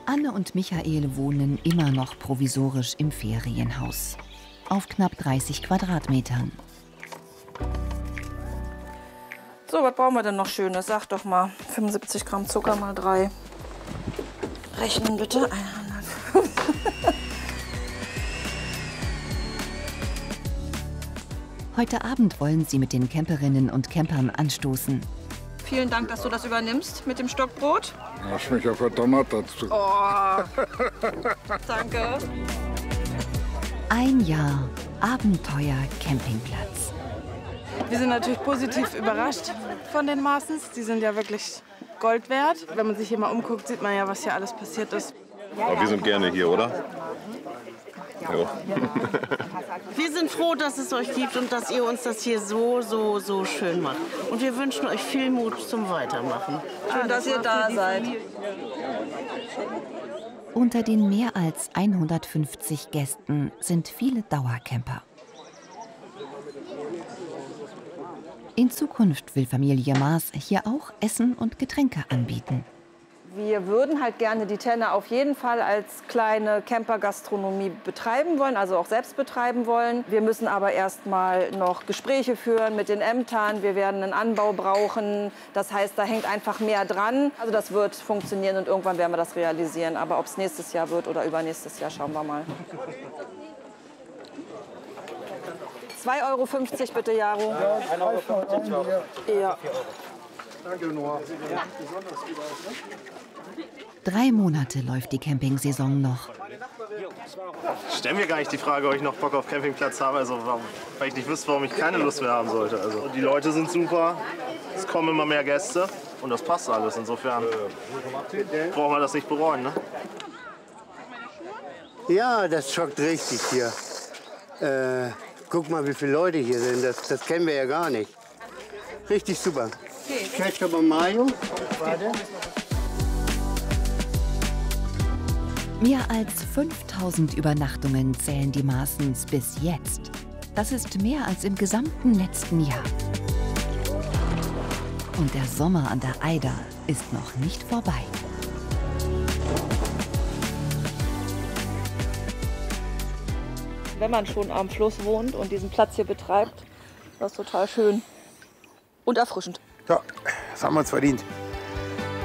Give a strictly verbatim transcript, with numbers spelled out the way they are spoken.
Anne und Michael wohnen immer noch provisorisch im Ferienhaus. Auf knapp dreißig Quadratmetern. So, was brauchen wir denn noch Schönes? Sag doch mal. fünfundsiebzig Gramm Zucker mal drei. Rechnen bitte. hundertfünf. Heute Abend wollen sie mit den Camperinnen und Campern anstoßen. Vielen Dank, dass du das übernimmst mit dem Stockbrot. Hast mich ja verdonnert dazu. Oh, danke. Ein Jahr Abenteuer Campingplatz. Wir sind natürlich positiv überrascht von den Maßens. Die sind ja wirklich Gold wert. Wenn man sich hier mal umguckt, sieht man ja, was hier alles passiert ist. Aber wir sind gerne hier, oder? Ja. Wir sind froh, dass es euch gibt und dass ihr uns das hier so, so, so schön macht. Und wir wünschen euch viel Mut zum Weitermachen. Schön, dass ihr da seid. Unter den mehr als hundertfünfzig Gästen sind viele Dauercamper. In Zukunft will Familie Maas hier auch Essen und Getränke anbieten. Wir würden halt gerne die Tenne auf jeden Fall als kleine Camper-Gastronomie betreiben wollen, also auch selbst betreiben wollen. Wir müssen aber erst mal noch Gespräche führen mit den Ämtern. Wir werden einen Anbau brauchen. Das heißt, da hängt einfach mehr dran. Also das wird funktionieren und irgendwann werden wir das realisieren. Aber ob es nächstes Jahr wird oder übernächstes Jahr, schauen wir mal. zwei Euro fünfzig bitte, Jaro. Ja. Danke, Noah. Drei Monate läuft die Campingsaison noch. Stellen wir gar nicht die Frage, ob ich noch Bock auf Campingplatz habe, also warum, weil ich nicht wüsste, warum ich keine Lust mehr haben sollte. Also die Leute sind super, es kommen immer mehr Gäste und das passt alles. Insofern braucht man das nicht bereuen, ne? Ja, das schockt richtig hier. Äh, guck mal, wie viele Leute hier sind. Das, das kennen wir ja gar nicht. Richtig super. Ketchup und Mayo. Warte. Mehr als fünftausend Übernachtungen zählen die Maaßens bis jetzt. Das ist mehr als im gesamten letzten Jahr. Und der Sommer an der Eider ist noch nicht vorbei. Wenn man schon am Fluss wohnt und diesen Platz hier betreibt, das ist total schön und erfrischend. Ja, das haben wir uns verdient.